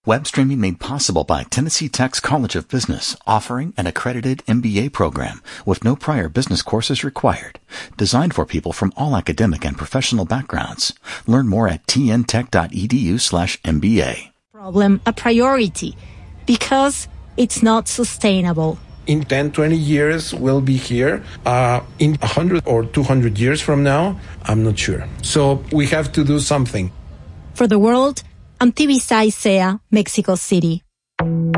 Web streaming made possible by Tennessee Tech's College of Business, offering an accredited MBA program with no prior business courses required. Designed for people from all academic and professional backgrounds. Learn more at tntech.edu/MBA. Problem a priority because it's not sustainable. In 10, 20 years, we'll be here. In 100 or 200 years from now, I'm not sure. So we have to do something. For the world, I'm Tibisay Sea, Mexico City.